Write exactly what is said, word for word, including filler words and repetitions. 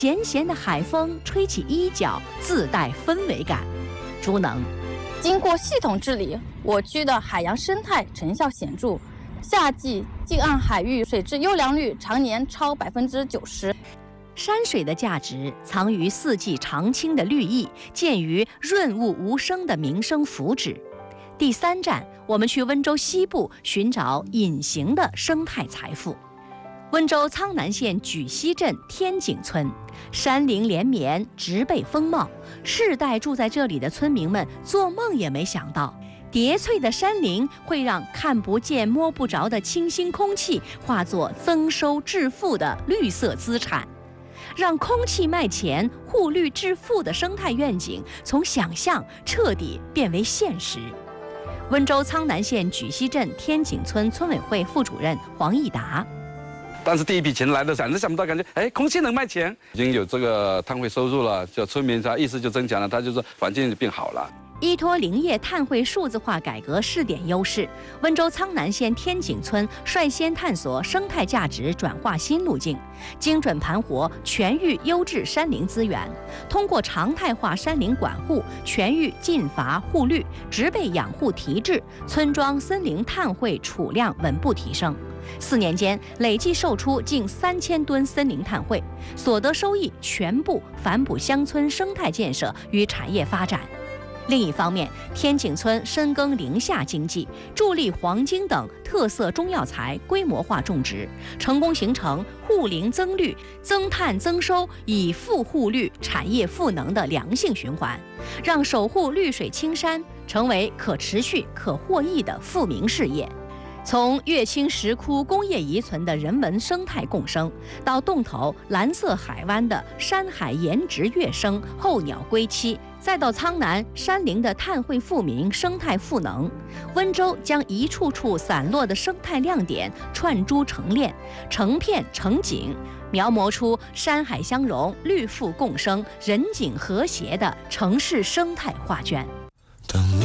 咸咸的海风吹起衣角，自带氛围感。朱能， 经过系统治理，我区的海洋生态成效显著，夏季近岸海域水质优良率常年超百分之九十。 山水的价值藏于四季常青的绿意，见于润物无声的民生福祉。第三站，我们去温州西部寻找隐形的生态财富。温州苍南县举溪镇天井村，山林连绵，植被丰茂，世代住在这里的村民们做梦也没想到，叠翠的山林会让看不见摸不着的清新空气化作增收致富的绿色资产。让空气卖钱、护绿致富的生态愿景从想象彻底变为现实。温州苍南县举溪镇天井村村委会副主任黄义达， 但是第一笔钱来的想都想不到，感觉哎，空气能卖钱，已经有这个碳汇收入了，就村民他意识就增强了，他就是环境变好了。 依托林业碳汇数字化改革试点优势，温州苍南县天井村率先探索生态价值转化新路径，精准盘活全域优质山林资源，通过常态化山林管护、全域禁伐护绿、植被养护提质，村庄森林碳汇储量稳步提升。四年间，累计售出近三千吨森林碳汇，所得收益全部反哺乡村生态建设与产业发展。另一方面，天井村深耕林下经济，助力黄金等特色中药材规模化种植，成功形成护林增绿、增碳增收、以富护绿、产业赋能的良性循环，让守护绿水青山成为可持续、可获益的富民事业。从乐清石窟工业遗存的人文生态共生，到洞头蓝色海湾的山海颜值跃升、候鸟归期，再到苍南山林的碳汇富民、生态赋能，温州将一处处散落的生态亮点串珠成链、成片成景，描摹出山海相融、绿富共生、人景和谐的城市生态画卷。